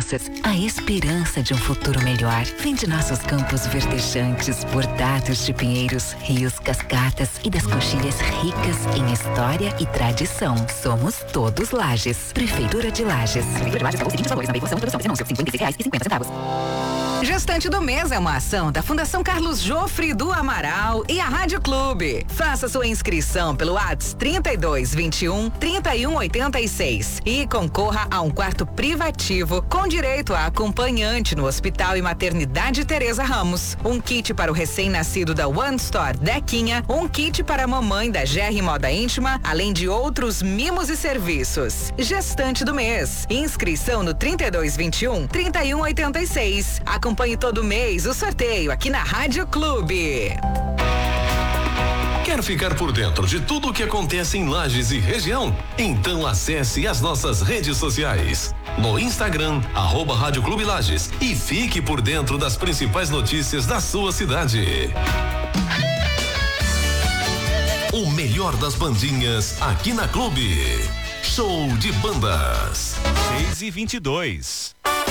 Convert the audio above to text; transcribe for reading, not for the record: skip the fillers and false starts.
crianças a esperança de um futuro melhor. Vem de nossos campos verdejantes, bordados de pinheiros, rios, cascatas e das coxilhas ricas em história e tradição. Somos todos Lages. Prefeitura de Lages. Prefeitura de Lages pagou os seguintes valores na veiculação e produção desse anúncio: R$56,50. Gestante do Mês é uma ação da Fundação Carlos Jofre do Amaral e a Rádio Clube. Faça sua inscrição pelo WhatsApp 3221-3186 e concorra a um quarto privativo com direito a acompanhante no Hospital e Maternidade Teresa Ramos. Um kit para o recém-nascido da One Store Dequinha, um kit para a mamãe da GR Moda Íntima, além de outros mimos e serviços. Gestante do Mês. Inscrição no 3221-3186. Acompanhe todo mês o sorteio aqui na Rádio Clube. Quer ficar por dentro de tudo o que acontece em Lages e região? Então acesse as nossas redes sociais. No Instagram, @Rádio Clube Lages, e fique por dentro das principais notícias da sua cidade. O melhor das bandinhas aqui na Clube. Show de bandas. 6h22.